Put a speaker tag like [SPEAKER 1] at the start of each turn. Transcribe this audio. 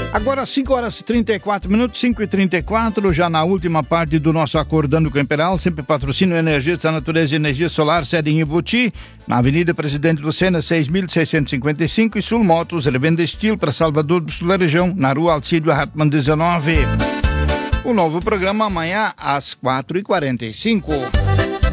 [SPEAKER 1] Agora 5h34, 5h34, já na última parte do nosso Acordando com o Imperial, sempre patrocínio Energista Natureza e Energia Solar, sede em Ibuti, na Avenida Presidente Lucena, 6.655, e Sul Motos, revenda Estil para Salvador do Sul da região, na rua Alcídio Hartmann 19. O novo programa amanhã às 4h45.